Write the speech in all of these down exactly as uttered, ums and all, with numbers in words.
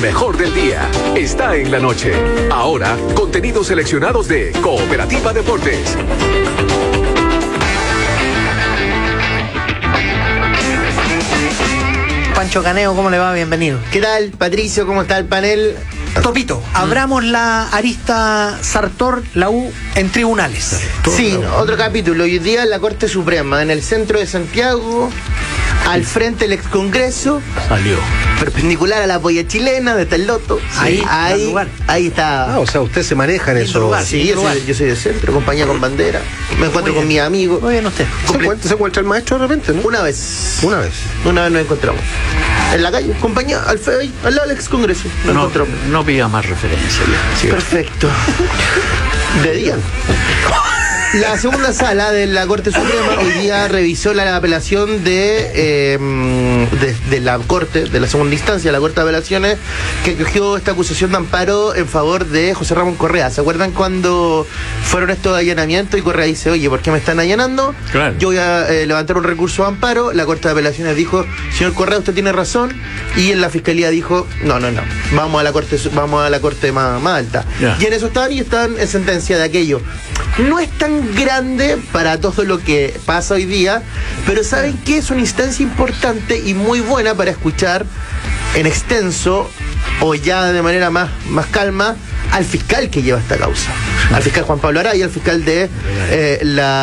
mejor del día está en la noche. Ahora, contenidos seleccionados de Cooperativa Deportes. Pancho Caneo, ¿cómo le va? Bienvenido. ¿Qué tal, Patricio? ¿Cómo está el panel? Topito, abramos la arista Sartor, la U, en tribunales. Sí, otro capítulo. Hoy día en la Corte Suprema, en el centro de Santiago, al frente del ex Congreso. Salió. Perpendicular a la polla chilena de Teldoto. Sí, ahí, ahí, ahí está. Ah, o sea, usted se maneja en eso. Lugar, sí, yo soy, yo soy de centro, compañía con bandera. Me encuentro con mis amigos. Muy bien, usted. ¿Se encuentra, ¿Se encuentra el maestro de repente, no? Una vez. Una vez. Una vez nos encontramos. En la calle, compañía, al feo ahí, al lado del ex Congreso. Nos No, encontramos. no pida más referencia. Ya. Sí. Perfecto. De día. La segunda sala de la Corte Suprema hoy día revisó la apelación de, eh, de, de la Corte, de la segunda instancia, la Corte de Apelaciones, que cogió esta acusación de amparo en favor de José Ramón Correa. ¿Se acuerdan cuando fueron estos allanamientos y Correa dice, oye, ¿por qué me están allanando? Claro. Yo voy a eh, levantar un recurso de amparo. La Corte de Apelaciones dijo, señor Correa, usted tiene razón. Y en la Fiscalía dijo, no, no, no, vamos a la Corte, vamos a la corte más, más alta. Yeah. Y en eso están y están en sentencia de aquello. No es tan grande para todo lo que pasa hoy día, pero ¿saben qué? Es una instancia importante y muy buena para escuchar en extenso o ya de manera más, más calma al fiscal que lleva esta causa, al fiscal Juan Pablo Araya, al fiscal de eh,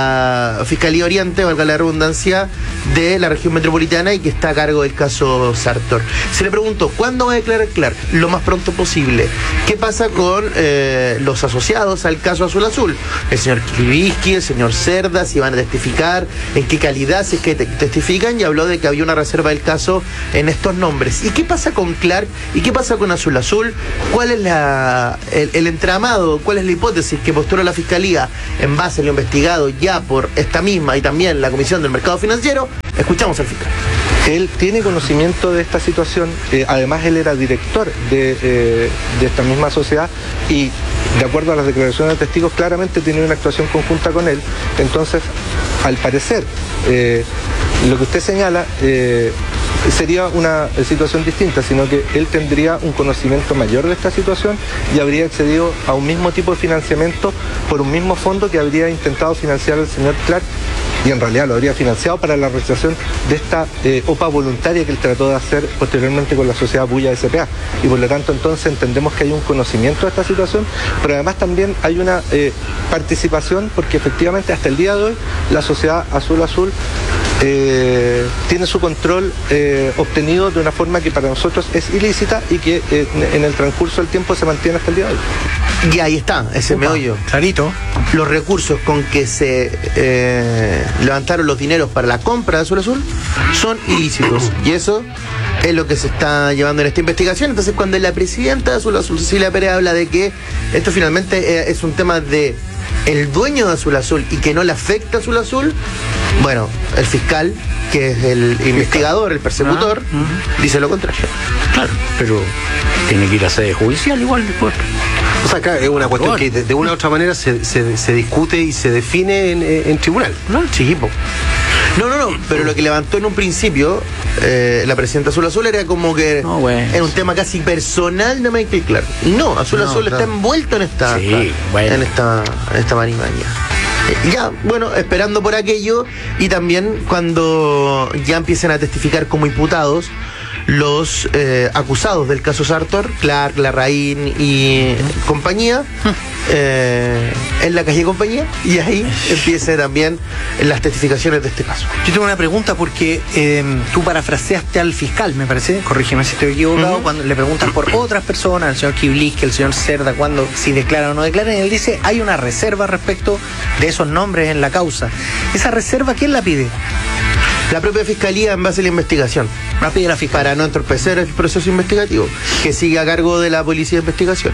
la Fiscalía Oriente, valga la redundancia, de la región metropolitana y que está a cargo del caso Sartor. Se le preguntó, ¿cuándo va a declarar Clark? Lo más pronto posible. ¿Qué pasa con eh, los asociados al caso Azul Azul? El señor Krivitsky, el señor Cerda, si van a testificar, en qué calidad, si es que te testifican, y habló de que había una reserva del caso en estos nombres. ¿Y qué pasa con Clark? ¿Y qué pasa con Azul Azul? ¿Cuál es la... El, el entramado, cuál es la hipótesis que postula la Fiscalía en base a lo investigado ya por esta misma y también la Comisión del Mercado Financiero? Escuchamos al fiscal. Él tiene conocimiento de esta situación, eh, además él era director de, eh, de esta misma sociedad y de acuerdo a las declaraciones de testigos claramente tiene una actuación conjunta con él. Entonces, al parecer, eh, lo que usted señala eh, sería una situación distinta, sino que él tendría un conocimiento mayor de esta situación y habría accedido a un mismo tipo de financiamiento por un mismo fondo que habría intentado financiar al señor Clark, y en realidad lo habría financiado para la realización de esta eh, O P A voluntaria que él trató de hacer posteriormente con la sociedad Bulla S P A. Y por lo tanto entonces entendemos que hay un conocimiento de esta situación, pero además también hay una eh, participación, porque efectivamente hasta el día de hoy la sociedad Azul Azul Eh, tiene su control eh, obtenido de una forma que para nosotros es ilícita y que eh, en el transcurso del tiempo se mantiene hasta el día de hoy. Y ahí está, ese Opa, meollo. Clarito. Los recursos con que se eh, levantaron los dineros para la compra de Azul Azul son ilícitos. Y eso es lo que se está llevando en esta investigación. Entonces, cuando la presidenta de Azul Azul, Cecilia Pérez, habla de que esto finalmente eh, es un tema de el dueño de Azul Azul y que no le afecta a Azul Azul, bueno, el fiscal, que es el investigador, el persecutor, ah, uh-huh. dice lo contrario. Claro, pero tiene que ir a sede judicial igual después. O sea, acá es una cuestión que de, de una u otra manera se, se, se discute y se define en, en tribunal. No, sí, po. No, no, no, pero lo que levantó en un principio eh, la presidenta Azul Azul era como que no, bueno. era un tema casi personal de Michael Clark. No, Azul no, Azul claro. está envuelto en esta, sí, bueno. en esta, en esta marimaña. Eh, ya, bueno, esperando por aquello y también cuando ya empiecen a testificar como imputados los eh, acusados del caso Sartor, Clark, Larraín y compañía, eh, en la calle compañía, y ahí empiece también las testificaciones de este caso. Yo tengo una pregunta porque eh, tú parafraseaste al fiscal, me parece, corrígeme si estoy equivocado, uh-huh. cuando le preguntas por otras personas, al señor Krivitsky, el señor Cerda, cuando si declaran o no declaran, y él dice, hay una reserva respecto de esos nombres en la causa. ¿Esa reserva quién la pide? La propia Fiscalía en base a la investigación. La pide la Fiscalía. Para no entorpecer el proceso investigativo, que sigue a cargo de la Policía de Investigación.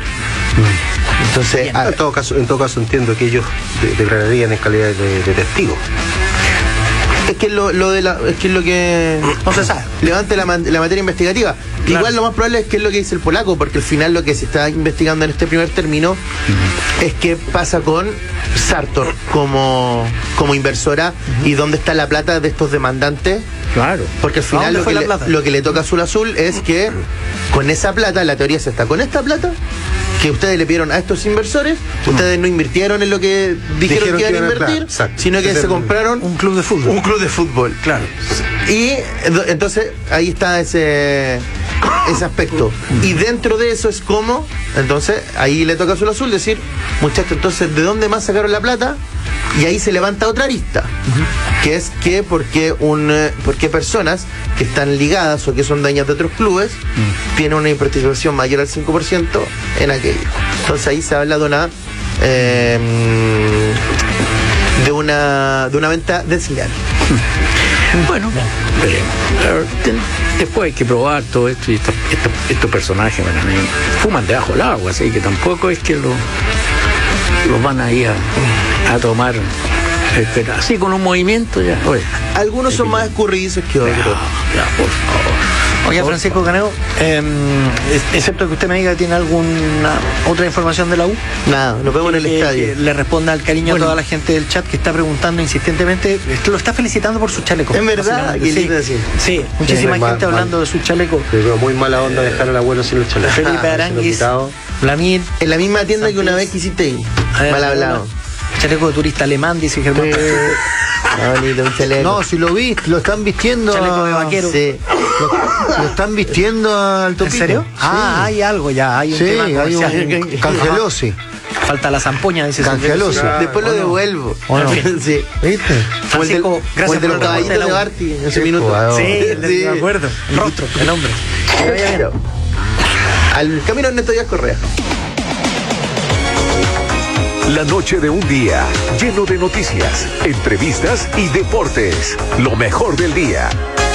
Mm. Entonces, a, en, todo caso, en todo caso entiendo que ellos de, declararían en calidad de, de testigos. Es que lo, lo de la, es que es lo que No se sabe. levante la, man- la materia investigativa. Claro. Igual lo más probable es que es lo que dice el polaco, porque al final lo que se está investigando en este primer término es qué pasa con Sartor como, como inversora y dónde está la plata de estos demandantes. Claro. Porque al ¿A final dónde lo fue que, la le, plata? lo que le toca a Azul Azul es que con esa plata, la teoría se está con esta plata que ustedes le pidieron a estos inversores, ustedes no invirtieron en lo que dijeron, Dijeron que iban que a iban a- invertir, exacto. sino que Ese se es el- compraron Un club de fútbol. un club de fútbol. Claro. Y ento- entonces ahí está ese ese aspecto. Y dentro de eso es como, entonces ahí le toca a Azul Azul decir, muchachos, entonces ¿de dónde más sacaron la plata? Y ahí se levanta otra arista, que es que porque un eh, porque personas que están ligadas o que son dueñas de otros clubes tienen una participación mayor al cinco por ciento en aquello. Entonces ahí se habla de una eh, de una de una venta desleal. Bueno, veremos. Claro, ten- después hay que probar todo esto y estos, estos, estos personajes bueno, a mí fuman debajo del agua, así que tampoco es que lo- los van a ir a, a tomar espera, así con un movimiento ya. Oye, Algunos son más escurridizos que ya, otros. ya, por favor. Oiga, Francisco Caneo, eh, excepto que usted me diga que tiene alguna otra información de la U. Nada, nos vemos en el que- estadio. que le responda al cariño Bueno. a toda la gente del chat que está preguntando insistentemente, lo está felicitando por su chaleco. Es verdad, básicamente. qué lindo decir. Sí, muchísima Sí, gente mal, hablando de su chaleco. Yo creo muy mala onda dejar al abuelo sin los chalecos. Felipe Se lo Aranguis, quitado. Vladimir, En la misma tienda que una Santos. vez quisiste ir. A ver, Mal hablado. chaleco de turista alemán, dice Germán. Ah, bonito, un chaleco. No, si lo vi, lo están vistiendo. Chaleco de a- vaquero. Sí. Lo, lo están vistiendo al ¿En topito. serio? Sí. Ah, hay algo ya, hay un Sí, tema hay comercial. un cangelosi. Falta la zampoña, dice Cangelosi. Santos. Después lo ¿o no? devuelvo. ¿O no? Sí. ¿Viste? Como el, del, Francisco, como gracias el de los por el reporte caballitos de la de U. Barty en ese Qué minuto. jugador. Sí, el de- me acuerdo. El rostro, el hombre. Pero, al camino Ernesto Díaz Correa. La noche de un día lleno de noticias, entrevistas y deportes. Lo mejor del día.